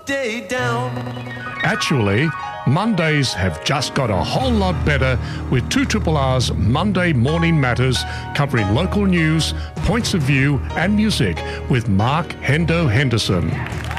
day down. Actually, Mondays have just got a whole lot better with 2RR's Monday Morning Matters, covering local news, points of view and music with Mark Hendo Henderson.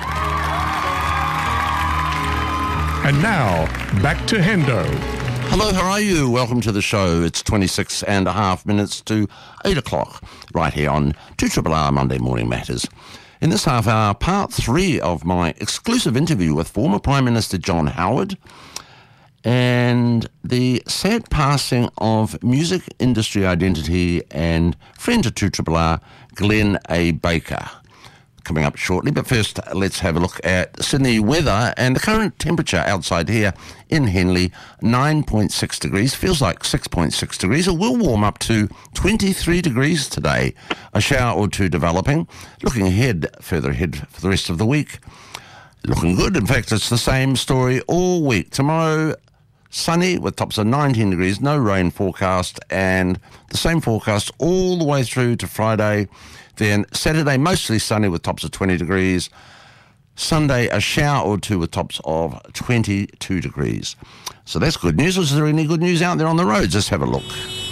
And now, back to Hendo. Hello, how are you? Welcome to the show. It's 26 and a half minutes to 8 o'clock, right here on 2RR Monday Morning Matters. In this half hour, part 3 of my exclusive interview with former Prime Minister John Howard and the sad passing of music industry identity and friend to 2RR, Glenn A. Baker. Coming up shortly, but first let's have a look at Sydney weather and the current temperature outside here in Henley, 9.6 degrees, feels like 6.6 degrees. It will warm up to 23 degrees today, a shower or two developing. Looking further ahead for the rest of the week, looking good. In fact, it's the same story all week. Tomorrow, sunny with tops of 19 degrees, no rain forecast, and the same forecast all the way through to Friday. Then Saturday, mostly sunny with tops of 20 degrees. Sunday, a shower or two with tops of 22 degrees. So that's good news. Is there any good news out there on the roads? Let's have a look.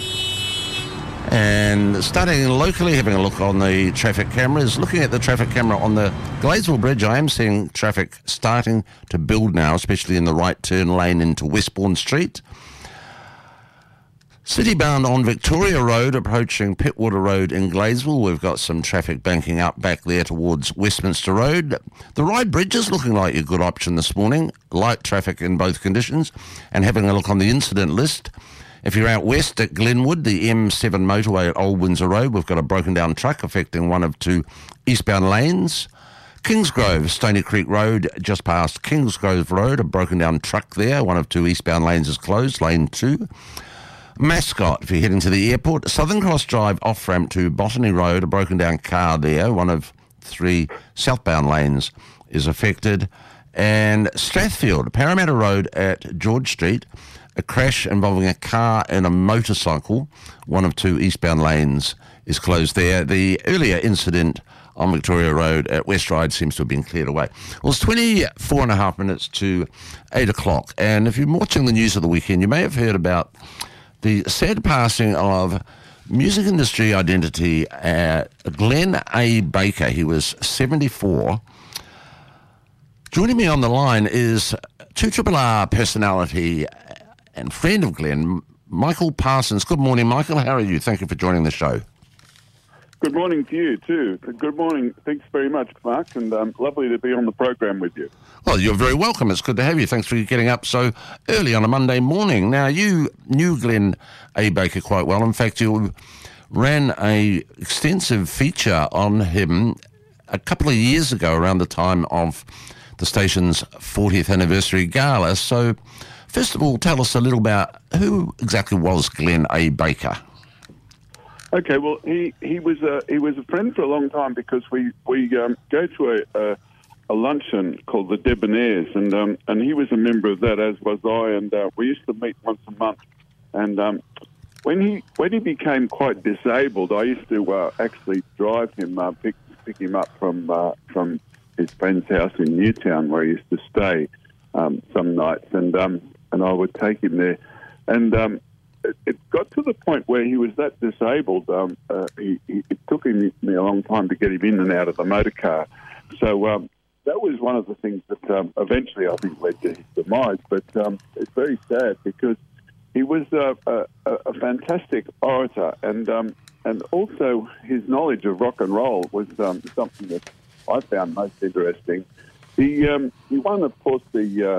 And starting locally, having a look on the traffic cameras. Looking at the traffic camera on the Gladesville Bridge, I am seeing traffic starting to build now, especially in the right turn lane into Westbourne Street. City-bound on Victoria Road, approaching Pittwater Road in Gladesville. We've got some traffic banking up back there towards Westminster Road. The Ryde Bridge is looking like a good option this morning. Light traffic in both conditions. And having a look on the incident list, if you're out west at Glenwood, the M7 motorway at Old Windsor Road, we've got a broken down truck affecting one of two eastbound lanes. Kingsgrove, Stony Creek Road, just past Kingsgrove Road, a broken down truck there. One of two eastbound lanes is closed, lane 2. Mascot, if you're heading to the airport. Southern Cross Drive off-ramp to Botany Road, a broken down car there. One of 3 southbound lanes is affected. And Strathfield, Parramatta Road at George Street, a crash involving a car and a motorcycle. One of 2 eastbound lanes is closed there. The earlier incident on Victoria Road at West Ryde seems to have been cleared away. Well, it's 24 and a half minutes to 8 o'clock. And if you're watching the news of the weekend, you may have heard about the sad passing of music industry identity Glenn A. Baker. He was 74. Joining me on the line is 2RR personality and friend of Glenn, Michael Parsons. Good morning, Michael. How are you? Thank you for joining the show. Good morning to you, too. Good morning. Thanks very much, Mark, and lovely to be on the program with you. Well, you're very welcome. It's good to have you. Thanks for getting up so early on a Monday morning. Now, you knew Glenn A. Baker quite well. In fact, you ran a extensive feature on him a couple of years ago around the time of the station's 40th anniversary gala. So, first of all, tell us a little about who exactly was Glenn A. Baker. Okay, well, he was a friend for a long time because we go to a luncheon called the Debonaires, and he was a member of that, as was I, and we used to meet once a month. And when he became quite disabled, I used to actually drive him, pick him up from his friend's house in Newtown, where he used to stay some nights, and I would take him there, and it got to the point where he was that disabled. It took me a long time to get him in and out of the motor car. So that was one of the things that eventually I think led to his demise. But it's very sad because he was a fantastic orator, and also his knowledge of rock and roll was something that I found most interesting. He won, of course, the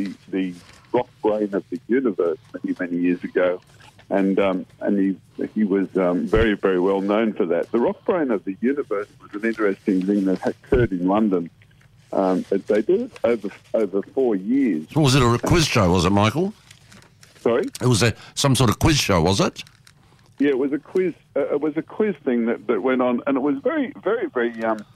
Rock Brain of the Universe many years ago, and he was very, very well known for that. The Rock Brain of the Universe was an interesting thing that occurred in London. They did it over 4 years. Was it a quiz show, was it, Michael? Sorry? It was some sort of quiz show, was it? Yeah, it was a quiz. It was a quiz thing that went on, and it was very, very, very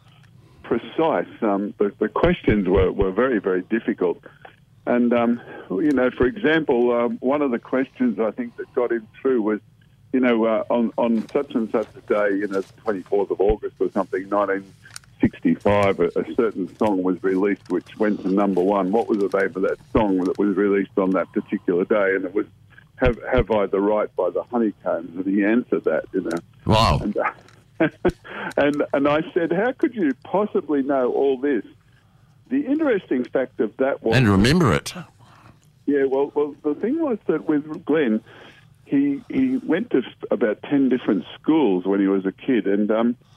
precise. The questions were very, very difficult. And, for example, one of the questions I think that got him through was, on such and such a day, the 24th of August or something, '65, a certain song was released which went to number one. What was the name of that song that was released on that particular day? And it was "Have I the Right" by the Honeycombs, and he answered that, you know. Wow. And I said, how could you possibly know all this? The interesting fact of that was... And remember it. Yeah, well, the thing was that with Glenn, he went to about 10 different schools when he was a kid, and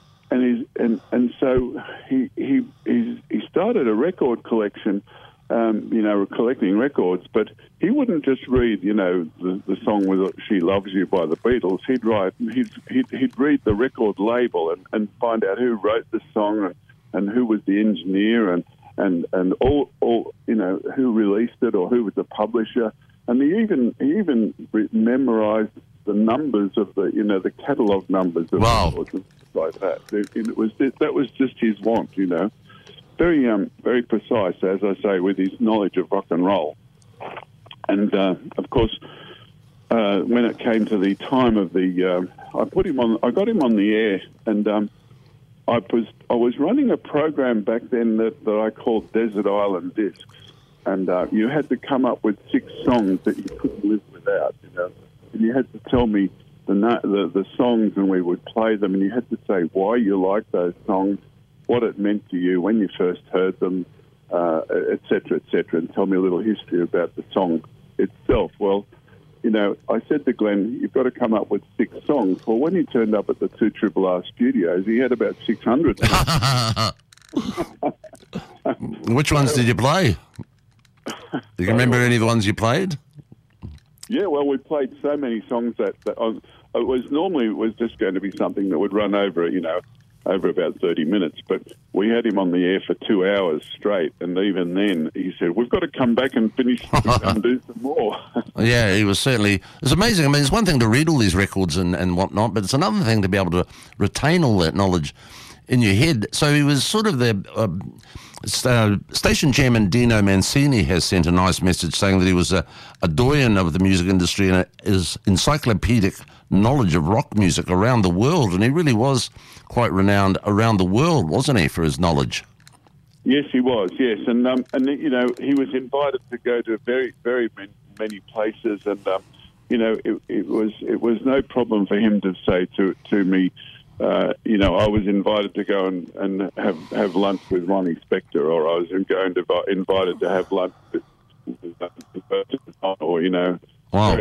so he started a record collection, collecting records. But he wouldn't just read, the song with "She Loves You" by the Beatles. He'd read the record label and find out who wrote the song and who was the engineer and all who released it or who was the publisher. And he even memorized the numbers of the catalogue numbers of records and stuff like that. That was just his want, very very precise, as I say, with his knowledge of rock and roll. And of course, when it came to the time of the, I got him on the air, and I was running a program back then that I called Desert Island Discs, and you had to come up with 6 songs that you couldn't live without, and you had to tell me the songs, and we would play them, and you had to say why you liked those songs, what it meant to you when you first heard them, et cetera, and tell me a little history about the song itself. Well, I said to Glenn, you've got to come up with 6 songs. Well, when he turned up at the 2RRR studios, he had about 600 songs. Which ones did you play? Do you remember any of the ones you played? Yeah, well, we played so many songs that it was just going to be something that would run over about 30 minutes. But we had him on the air for 2 hours straight, and even then he said, we've got to come back and finish and do some more. Yeah, he was certainly... It's amazing. I mean, it's one thing to read all these records and whatnot, but it's another thing to be able to retain all that knowledge in your head. So he was sort of the... Station chairman Dino Mancini has sent a nice message saying that he was a doyen of the music industry and his encyclopedic knowledge of rock music around the world, and he really was quite renowned around the world, wasn't he, for his knowledge? Yes, he was. Yes, and he was invited to go to very, very many places, and it was no problem for him to say to me, I was invited to go and have lunch with Ronnie Spector, or I was invited to have lunch with or Wow.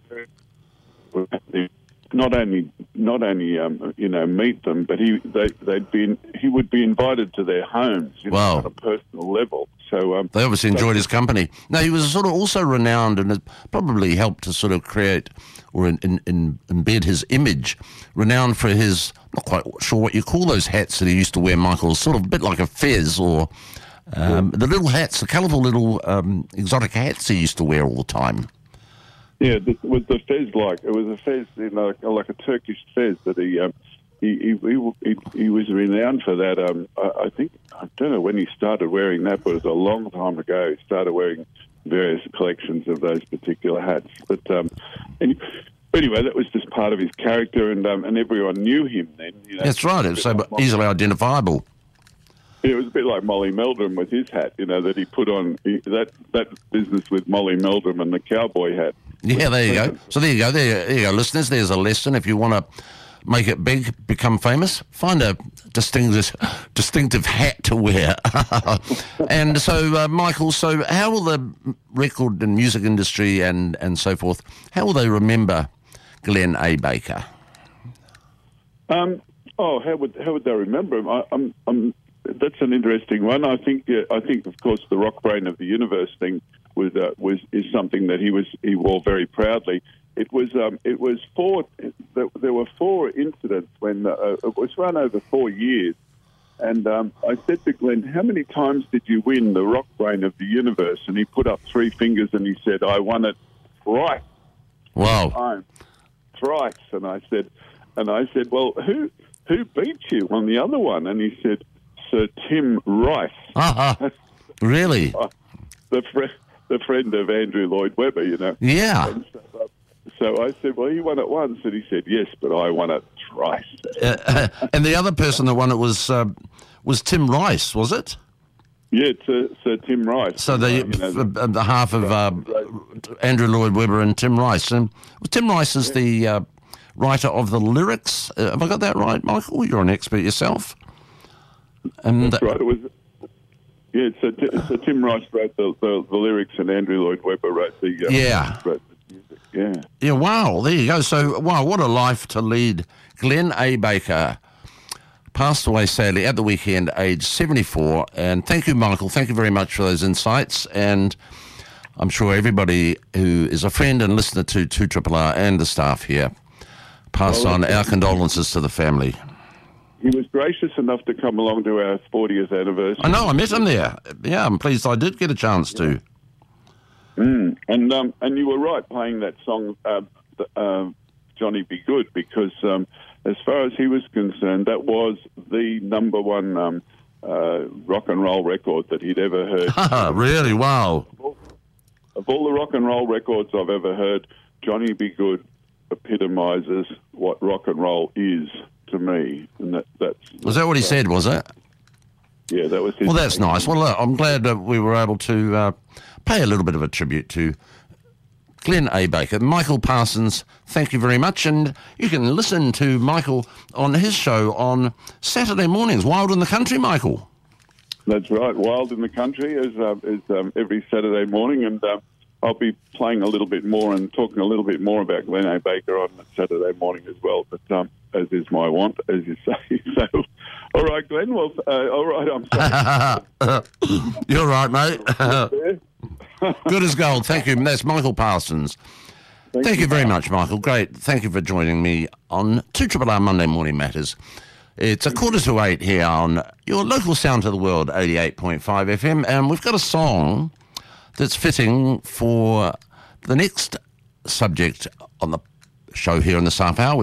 Not only meet them, but he would be invited to their homes, Wow. on a personal level. So they obviously enjoyed his company. Now, he was sort of also renowned, and it probably helped to sort of create or embed his image, renowned for his, not quite sure what you call those hats that he used to wear, Michael, sort of a bit like a fez, or the little hats, the colourful little exotic hats he used to wear all the time. Yeah, it was the fez it was a fez, like a Turkish fez that he was renowned for that. I don't know when he started wearing that, but it was a long time ago. He started wearing various collections of those particular hats. But anyway, that was just part of his character, and everyone knew him then. That's right. It was so easily identifiable. It was a bit like Molly Meldrum with his hat, that he put on, that business with Molly Meldrum and the cowboy hat. Yeah, there you go. So there you go, listeners. There's a lesson. If you want to make it big, become famous, find a distinctive hat to wear. And so, Michael, so how will the record and music industry and so forth, how will they remember Glenn A. Baker? How would they remember him? That's an interesting one. I think, of course, the Rock Brain of the Universe thing is something that he wore very proudly. There were 4 incidents when it was run over 4 years, and I said to Glenn, "How many times did you win the Rock Brain of the Universe?" And he put up 3 fingers and he said, "I won it thrice." Wow! Thrice. And I said, "Well, who beat you on the other one?" And he said, "Sir Tim Rice." Really? The friend of Andrew Lloyd Webber, Yeah. And so I said, "Well, he won it once," and he said, "Yes, but I won it thrice." And the other person that won it was was Tim Rice, was it? Yeah, Sir Tim Rice. So the half of Andrew Lloyd Webber and Tim Rice. And Tim Rice is the writer of the lyrics. Have I got that right, Michael? You're an expert yourself. And that's right. It was. Yeah, so Tim Rice wrote the lyrics, and Andrew Lloyd Webber wrote the wrote the music. Yeah. Yeah. Wow. There you go. So wow, what a life to lead. Glenn A. Baker passed away sadly at the weekend, aged 74. And thank you, Michael. Thank you very much for those insights. And I'm sure everybody who is a friend and listener to 2RRR and the staff here pass on our condolences to the family. He was gracious enough to come along to our 40th anniversary. I know, I met him there. Yeah, I'm pleased I did get a chance to. And you were right playing that song, Johnny Be Good, because as far as he was concerned, that was the number one rock and roll record that he'd ever heard. Really? Wow. Of all the rock and roll records I've ever heard, Johnny Be Good epitomises what rock and roll is to me. And that's was that what he said, was it? Yeah, that was his. Well, that's nice. Well, look, I'm glad that we were able to pay a little bit of a tribute to Glenn A. Baker. Michael Parsons, thank you very much. And you can listen to Michael on his show on Saturday mornings, Wild in the Country, Michael. That's right. Wild in the Country is every Saturday morning, and I'll be playing a little bit more and talking a little bit more about Glenn A. Baker on Saturday morning as well, but as is my want, as you say. So, all right, Glenn. Well, all right, I'm sorry. You're right, mate. Good as gold. Thank you. That's Michael Parsons. Thank you very much, Michael. Great. Thank you for joining me on 2RRR Monday Morning Matters. It's 7:45 here on your local sound to the world, 88.5 FM, and we've got a song that's fitting for the next subject on the show here in this half hour.